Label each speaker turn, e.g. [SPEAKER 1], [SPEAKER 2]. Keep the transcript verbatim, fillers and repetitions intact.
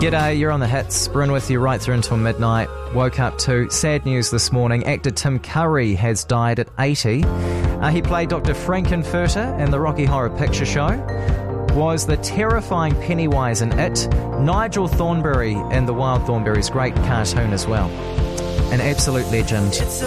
[SPEAKER 1] G'day, you're on the hits. Bryn with you right through until midnight. Woke up to sad news this morning. Actor Tim Curry has died at eighty. Uh, he played Doctor Frankenfurter in the Rocky Horror Picture Show. Was the terrifying Pennywise in It. Nigel Thornberry in The Wild Thornberrys, great cartoon as well. An absolute legend.